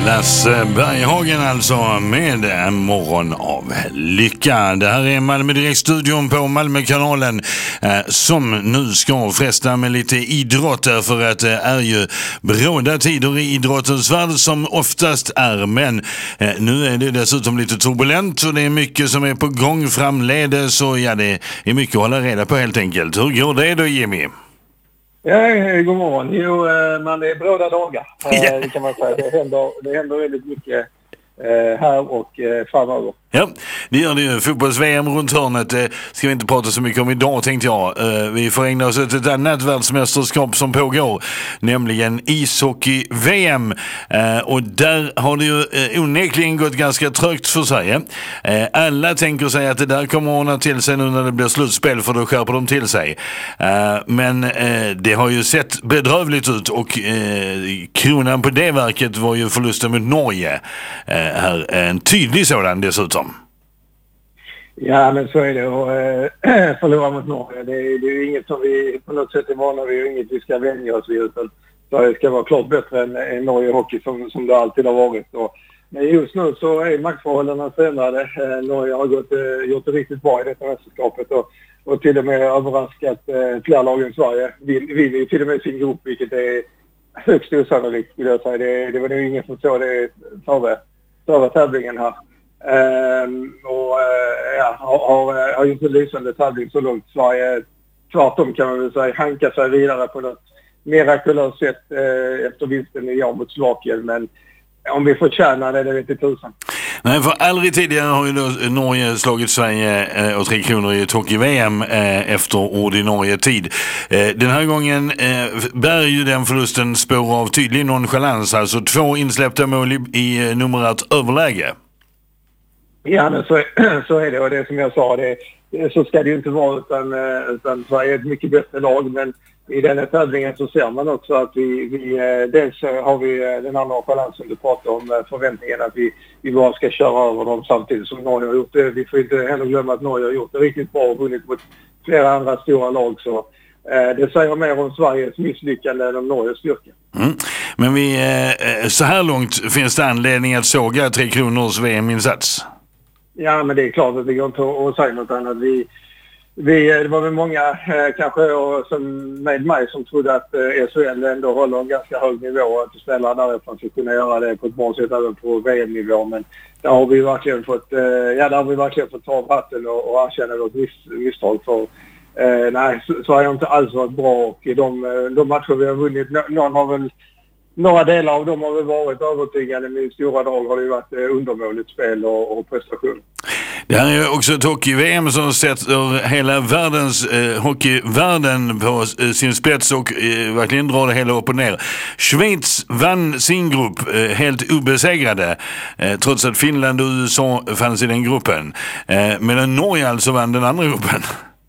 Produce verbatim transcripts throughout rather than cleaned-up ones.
Lasse Berghagen alltså med en morgon av lycka. Det här är Malmö Direkt-studion på Malmökanalen eh, som nu ska fresta med lite idrott, för att det är ju bråda tider i idrottens värld som oftast är, men eh, nu är det dessutom lite turbulent och det är mycket som är på gång framledes, och ja, det är mycket att hålla reda på helt enkelt. Hur går det då, Jimmy? Ja, god morgon. Jo, men det är bråda dagar. Det kan man säga. Det händer, det händer väldigt mycket här och framöver. Ja, det gör det ju. Fotbolls-V M runt hörnet det ska vi inte prata så mycket om idag, tänkte jag. Vi får ägna oss åt ett annat världsmästerskap som pågår, nämligen ishockey-V M. Och där har det ju onekligen gått ganska trögt för Sverige. Alla tänker sig att det där kommer att ordna till sig nu när det blir slutspel, för då skärper de till sig. Men det har ju sett bedrövligt ut, och kronan på det verket var ju förlusten mot Norge. Här, en tydlig sådan dessutom. Ja, men så är det. Och äh, förlora mot Norge, det är, det är inget som vi på något sätt är vana vid, och inget vi ska vänja oss vid, utan det ska vara klart bättre än, än Norge hockey som, som det alltid har varit. Och, men just nu så är maktförhållandena förändrade. Äh, Norge har gått, äh, gjort det riktigt bra i detta mästerskapet, och, och till och med överraskat äh, flera lag än Sverige. Vinner ju till och med sin grupp, vilket är högst osannolikt, vill jag säga. Det, det var nog ingen som såg det före, före tävlingen här. Um, och uh, ja, har, har, har ju inte lysande tävling så långt. Sverige, tvärtom kan man väl säga, hankar sig vidare på något mirakulöst sätt uh, efter vinsten i år mot Slovakien. Men om vi får tjäna det, det vet inte tusan. Nej, för aldrig tidigare har ju då Norge slagit Sverige eh, och Tre Kronor i ett hockey-V M eh, efter ordinarie tid. Eh, den här gången eh, bär ju den förlusten spår av tydlig nonchalans, alltså två insläppta mål i, i numerärt överläge. Ja, men så, så är det, och det som jag sa, det, så ska det ju inte vara, utan, utan Sverige är ett mycket bättre lag, men i den här tävlingen så ser man också att vi, vi dels har vi den andra balansen du pratar om, förväntningen att vi, vi bara ska köra över dem samtidigt som Norge har gjort det. Vi får inte heller glömma att Norge har gjort det riktigt bra och vunnit mot flera andra stora lag, så eh, det säger mer om Sveriges misslyckande än om Norges styrka. Mm. Men vi, eh, så här långt finns det anledning att såga Tre Kronors V M-insats? Ja, men det är klart att det går inte att säga något annat. Vi, vi, det var väl många eh, kanske och som, med mig som trodde att eh, S H L ändå håller en ganska hög nivå och att spelare därifrån ska kunna göra det på ett bra sätt även på V M-nivå. Men där har vi verkligen fått, eh, ja, där har vi verkligen fått ta av hatten och, och erkänna något miss, misstag för. Eh, nej, Sverige har inte alls varit bra, och de, de matcher vi har vunnit, någon har väl Några delar av dem har väl varit övertygande, men i stora drag har det ju varit undermåligt spel och, och prestation. Det här är också ett hockey-V M som sätter hela världens eh, hockeyvärlden på eh, sin spets och eh, verkligen drar det hela upp och ner. Schweiz vann sin grupp eh, helt obesegrade, eh, trots att Finland och U S A fanns i den gruppen. Eh, medan Norge alltså vann den andra gruppen.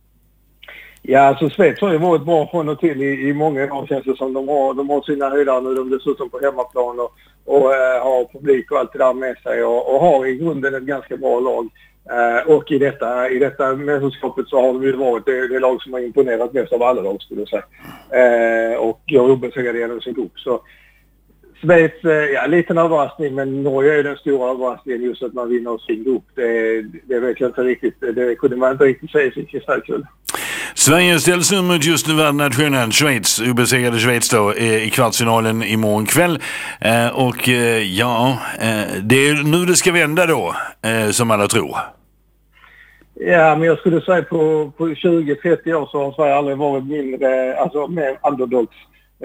Ja, alltså Schweiz har ju varit bra från och till i, i många år, känns det som. De har, de har sina höjdare nu, de dessutom på hemmaplan och, och äh, har publik och allt det där med sig, och, och har i grunden ett ganska bra lag. Äh, och i detta, i detta mästerskapet så har de ju varit det, det lag som har imponerat mest av alla lag, skulle jag säga. Äh, och går obesegrade genom sin grupp. Så Schweiz, ja, liten överraskning, men Norge är den stora överraskningen, just att man vinner sin grupp. Det, det vet jag inte riktigt, det kunde man inte riktigt säga i sin kristallkull. Sverige ställs nu mot just nu värdnationen Schweiz, obesegrade Schweiz då, i kvartsfinalen imorgon kväll. Eh, och eh, ja, eh, det är nu det ska vända då, eh, som alla tror. Ja, men jag skulle säga på, på tjugo till trettio år så har Sverige aldrig varit mindre, alltså mer underdogs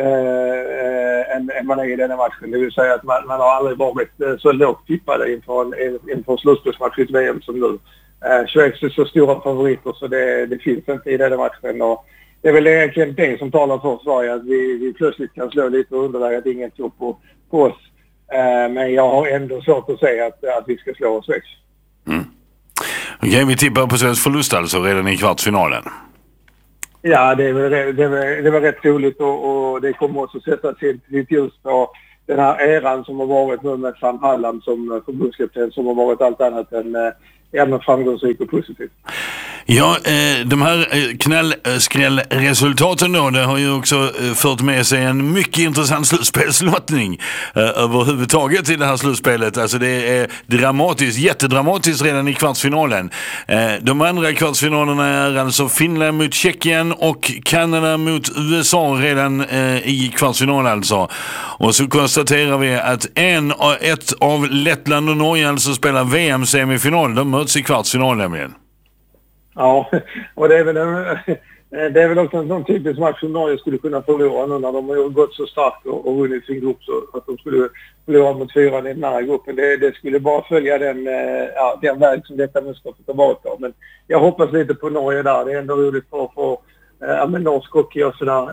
eh, än, än man är i denna matchen. Det vill säga att man, man har aldrig varit eh, så lågt tippade inför en, inför slutspelsmatch i ett V M som nu. Uh, Schweiz är så stora favoriter så det, det finns inte i den matchen, och det är väl egentligen det som talar för Sverige, att vi, vi plötsligt kan slå lite underläge, att ingen tror på, på oss. Uh, men jag har ändå svårt att säga att, att vi ska slå Schweiz. Mm. Okej, okay, vi tippar på svensk förlust alltså redan i kvartsfinalen. Ja, det var, det var, det var rätt roligt, och, och det kommer också sätta sitt ljus på den här eran som har varit nu med Sam Hallam som förbundskapten, som har varit allt annat än, ja, men framgångsrik och positiv. Ja, de här knällskrällresultaten då, det har ju också fört med sig en mycket intressant slutspelslottning överhuvudtaget i det här slutspelet. Alltså det är dramatiskt, jättedramatiskt redan i kvartsfinalen. De andra kvartsfinalerna är alltså Finland mot Tjeckien och Kanada mot U S A redan i kvartsfinal alltså. Och så konstaterar vi att en, ett av Lettland och Norge alltså spelar V M-semifinal. De möts i kvartsfinal nämligen. Ja, och det är väl, en, det är väl också en sån typisk match som Norge skulle kunna förlora nu när de har gått så starkt och, och vunnit sin grupp, så att de skulle förlora mot fyra i den här gruppen. Det, det skulle bara följa den, ja, den väg som detta mästerskapet har varit av. Men jag hoppas lite på Norge där. Det är ändå roligt för, för ja, med norsk hockey och sådär.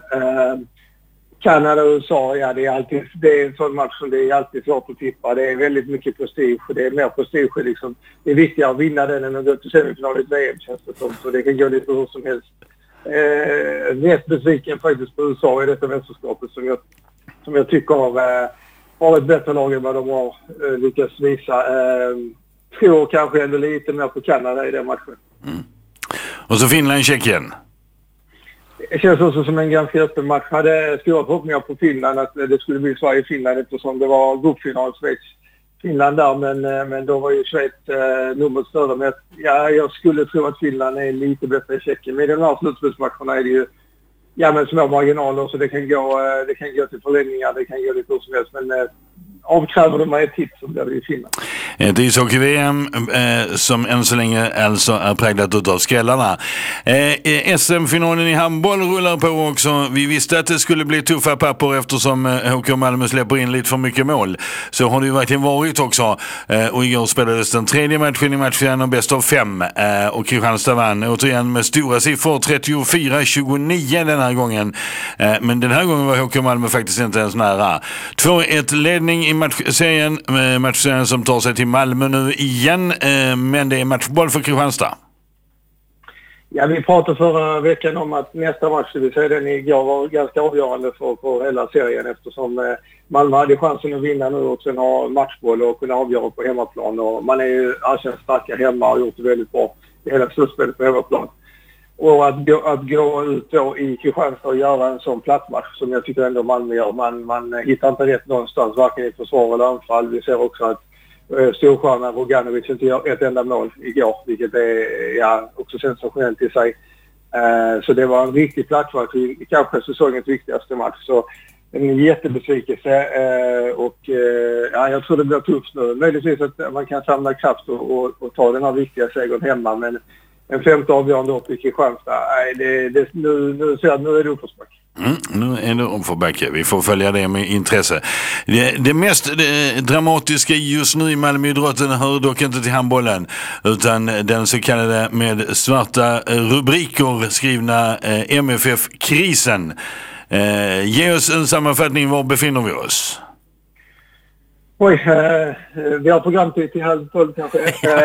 Kanada och U S A, ja, det är alltid, det är en sån match som det är alltid svårt att tippa. Det är väldigt mycket prestige. Det är mer prestige liksom. Det är viktigare att vinna den än att gå till semifinal i ett V M, känns det som. Så det kan gå lite hur som helst. Eh, rätt besviken faktiskt på U S A i detta mästerskapet som jag, som jag tycker har, eh, har ett bättre lag än vad de har eh, lyckats visa. Eh, tror kanske ändå lite mer på Kanada i den matchen. Mm. Och så Finland-Tjeckien. Det känns också som en ganska öppen match. Jag hade stora förhoppningar på Finland att det skulle bli Sverige-Finland eftersom det var gruppfinal Schweiz-Finland där. Men, men då var ju Schweiz eh, numret större. Men ja, jag skulle tro att Finland är lite bättre i Tjeckien. Men i de här slutspelsmatcherna är det ju ja, men små marginaler så det kan gå, det kan gå till förlängningar. Det kan gå lite hur som helst. Men eh, avkräver de mig ett tips som blir det i Finland. Ett ishockey-V M eh, som än så länge alltså är präglat utav skrällarna. Eh, S M-finalen i handboll rullar på också. Vi visste att det skulle bli tuffa papper eftersom eh, H K Malmö släpper in lite för mycket mål. Så har det ju verkligen varit också. Eh, och igår spelades den tredje matchen i matchen och bäst av fem. Eh, och Kristianstad vann återigen med stora siffror, trettiofyra tjugonio den här gången. Eh, men den här gången var H K Malmö faktiskt inte ens nära. två ett ledning i matchserien, eh, matchserien som tar sig till Malmö nu igen, eh, men det är matchboll för Kristianstad. Ja, vi pratade förra veckan om att nästa match, det vill säga den igår, var ganska avgörande för, för hela serien eftersom eh, Malmö hade chansen att vinna nu och sen ha matchboll och kunna avgöra på hemmaplan. Och man är ju erkänt starka hemma och gjort det väldigt bra i hela slutspelet på hemmaplan. Och att gå, att gå ut då i Kristianstad och göra en sån plattmatch som jag tycker ändå Malmö gör. Man, man hittar inte rätt någonstans, varken i försvar eller anfall. Vi ser också att eh, storstjärnan Roganovic inte gör ett enda mål igår, vilket är ja, också sensationellt i sig. Eh, så det var en riktig plattmatch, kanske säsongens viktigaste match. Så en jättebesvikelse eh, och eh, ja, jag tror det blir tufft nu. Möjligtvis att man kan samla kraft och, och, och ta den här viktiga segern hemma, men en femte avgörande upp i Kristianstad. Nej, det, det, nu, nu, ser jag, nu är det uppförsback. Mm, nu är det uppförsback. Vi får följa det med intresse. Det, det mest det dramatiska just nu i Malmöidrotten hör dock inte till handbollen, utan den så kallade med svarta rubriker skrivna eh, M F F-krisen. Eh, ge oss en sammanfattning. Var befinner vi oss? Oj, eh, vi har programtid till halv tolv kanske.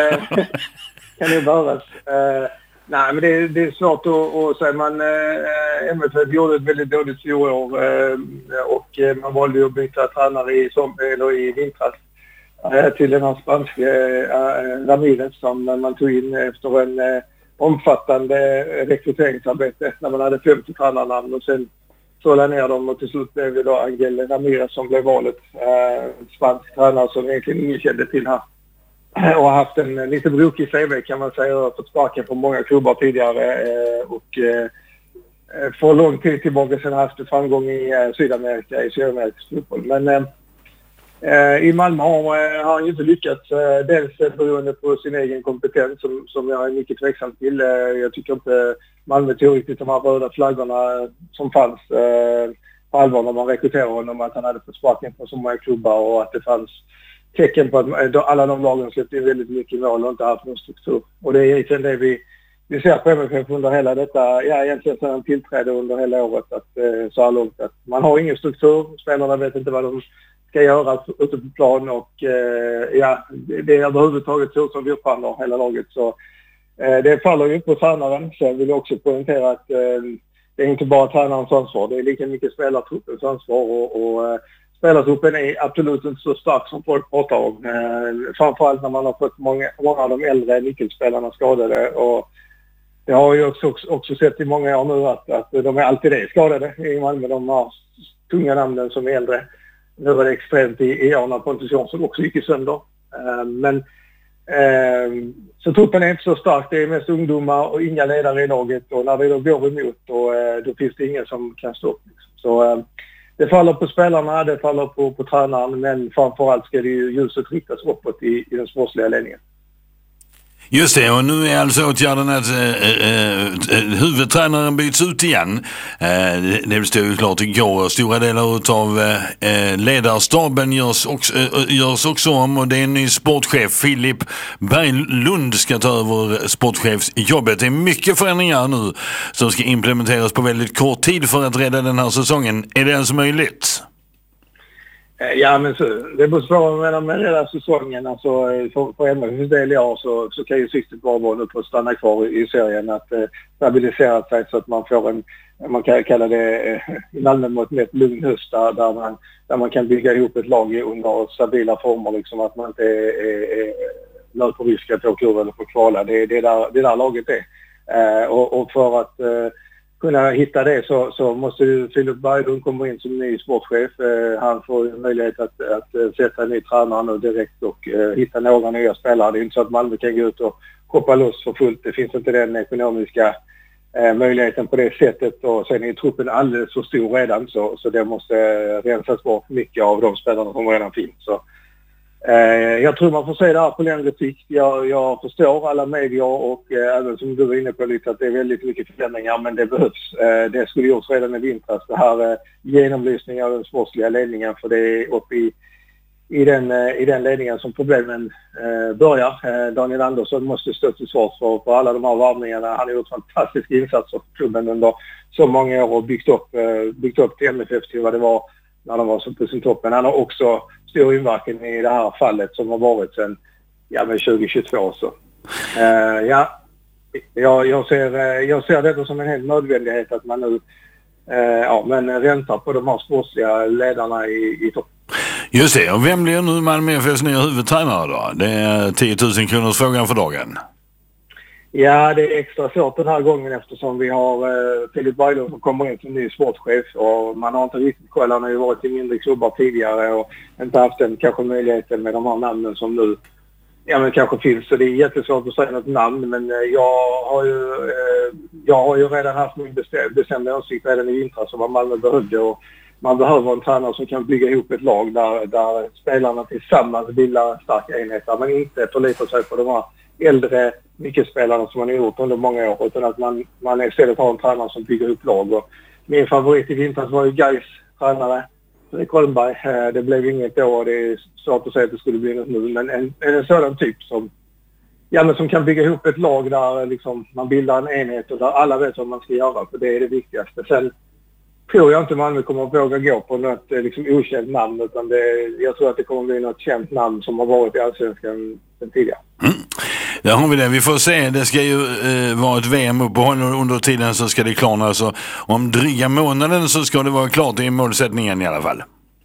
Kan det behövas. Uh, nej, men det, det är svårt att, att säga. Man, uh, M F F gjorde ett väldigt dåligt fjolår uh, och uh, man valde att byta tränare i, som, eller i vintras uh, till den här spanska uh, Ramirez som man tog in efter en uh, omfattande rekryteringsarbete när man hade femtio tränarnamn och sen sålade ner dem och till slut blev det då Angel Ramirez som blev valet. Uh, spansk tränare som egentligen ingen kände till här. Och har haft en lite brokig C V kan man säga. Jag har fått sparken på många klubbar tidigare eh, och eh, för lång tid tillbaka sedan har haft framgång i eh, Sydamerika, i Sydamerikas fotboll. Men eh, i Malmö har, har han ju inte lyckats. Eh, dels beroende på sin egen kompetens som, som jag är mycket tveksam till. Eh, jag tycker inte Malmö tog riktigt de här röda flaggorna som fanns eh, på allvar när man rekryterade honom. Att han hade fått sparken på så många klubbar och att det fanns tecken på att alla de lagen släppte in väldigt mycket mål och inte haft någon struktur. Och det är egentligen det vi, vi ser på M F F under hela detta, ja egentligen sedan han tillträdde under hela året att, eh, så här långt att man har ingen struktur, spelarna vet inte vad de ska göra ute på plan och eh, ja, det är överhuvudtaget så som virrpannor hela laget. Så eh, det faller ju på tränaren, så jag vill också poängtera att eh, det är inte bara tränarens ansvar, det är lika mycket spelartruppens ansvar och, och spelartruppen är absolut inte så stark som folk pratar om. Eh, framförallt när man har fått många, många av de äldre nyckelspelarna skadade. Och det har ju också, också sett i många år nu att, att de är alltid det skadade i Malmö. De har tunga namnen som är äldre. Nu var det extremt i, i år när Pontus Jansson också gick i sönder. Eh, men eh, så truppen är inte så stark. Det är mest ungdomar och inga ledare i laget. Och när det då går emot då, eh, då finns det ingen som kan stå upp. Liksom. Så eh, det faller på spelarna, det faller på, på tränaren. Men framförallt ska det ju ljuset riktas uppåt i, i den sportsliga ledningen. Just det, och nu är alltså åtgärden att äh, äh, huvudtränaren byts ut igen. Äh, det, det stod ju klart igår. Stora delar av äh, ledarstaben görs också, äh, görs också om, och det är en ny sportchef. Filip Berglund ska ta över sportchefsjobbet. Det är mycket förändringar nu som ska implementeras på väldigt kort tid för att rädda den här säsongen. Är det ens möjligt? Ja, men så, det beror på med, med den här säsongen. Alltså, för, för M F F:s del i år så, så kan ju siktet bara vara nu på att stanna kvar i, i serien. Att eh, stabilisera sig så att man får en, man kan kalla det eh, i allmänhet med ett lugn höst där, där, man, där man kan bygga ihop ett lag under stabila former. Liksom, att man inte är, är, är löper risk att åka ur eller få kvala. Det är det där, det där laget är. Eh, och, och för att eh, kunna hitta det så, så måste ju Filip Berglund komma in som ny sportchef. Eh, han får möjlighet att, att, att sätta en ny tränare nu direkt och eh, hitta några nya spelare. Det är inte så att Malmö kan gå ut och hoppa loss för fullt. Det finns inte den ekonomiska eh, möjligheten på det sättet. Och sen är truppen alldeles för stor redan så, så det måste rensas bort mycket av de spelarna som redan finns. Så, eh, jag tror man får se det här på längre sikt. Jag, jag förstår alla medier och eh, även som du var inne på lite att det är väldigt mycket förändringar, men det behövs. Eh, det skulle gjorts redan i vintras. Det här eh, genomlysningen av den sportsliga ledningen, för det är uppe i, i, den, eh, i den ledningen som problemen eh, börjar. Eh, Daniel Andersson måste stå till svars för, för alla de här varvningarna. Han har gjort fantastiska insatser för klubben under så många år och byggt upp, eh, byggt upp till M F F till vad det var när de var på sin toppen. Han har också stor inverkan i det här fallet som har varit sedan ja, men tjugo tjugotvå. Så. Uh, ja, jag, jag, ser, jag ser det som en helt nödvändighet att man nu uh, ja, men räntar på de här sportsliga ledarna i, i topp. Just det, och vem blir nu Malmö F F:s nya huvudtränare då? Det är tio tusen kronors frågan för dagen. Ja, det är extra svårt den här gången eftersom vi har eh, Filip Berglund som kommer in som ny sportchef och man har inte riktigt koll. Han har ju varit i mindre klubbar tidigare och inte haft den kanske möjligheten med de här namnen som nu ja, men kanske finns. Så det är jättesvårt att säga något namn, men eh, jag har ju eh, jag har ju redan haft min bestäm- bestämda åsikt redan i vintras som vad Malmö behövde, och man behöver en tränare som kan bygga ihop ett lag där, där spelarna tillsammans bildar starka enheter, men inte förlitar sig på de här äldre nyckelspelarna som man har gjort under många år, utan att man, man istället har en tränare som bygger upp lag. Och min favorit i vintras var ju Gais tränare, Erik Holmberg. Det blev inget då och det är svårt att säga att det skulle bli något nu, men en, en sådan typ som, ja, men som kan bygga ihop ett lag där liksom, man bildar en enhet och där alla vet vad man ska göra, för det är det viktigaste. Sen tror jag inte Malmö kommer att våga gå på något liksom, okänt namn, utan det, jag tror att det kommer att bli något känt namn som har varit i Allsvenskan sedan tidigare. Mm. Där har vi det. Vi får se. Det ska ju eh, vara ett V M-uppehåll under tiden, så ska det klarna. Så om dryga månaden så ska det vara klart. Det är målsättningen i alla fall.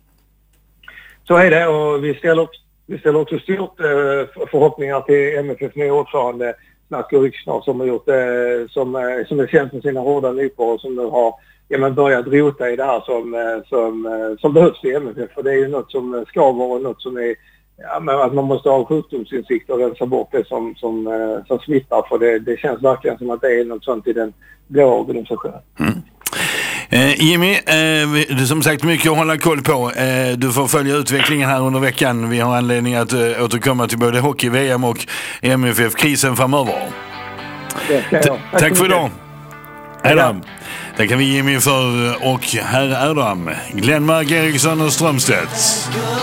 Så är det, och vi ställer, vi ställer också stort eh, förhoppningar till M F F nya ordförande Zlatko Rykner som har gjort eh, som, eh, som är känd för sina hårda nypor och som nu har ja, men börjat rota i det här som, eh, som, eh, som behövs i M F F. För det är ju något som skaver och något som är ja, men att man måste ha sjukdomsinsikt och rensa bort det som, som, eh, som smittar, för det, det känns verkligen som att det är något sånt i den blå organisationen. Mm. Eh, Jimmy, eh, det är som sagt mycket att hålla koll på. Eh, du får följa utvecklingen här under veckan. Vi har anledning att eh, återkomma till både hockey-V M och M F F-krisen framöver. Det ska jag. Tack, Tack för idag. Hej då. Det kan vi Jimmy för, och här är de Glenmark, Eriksson och Strömstedt.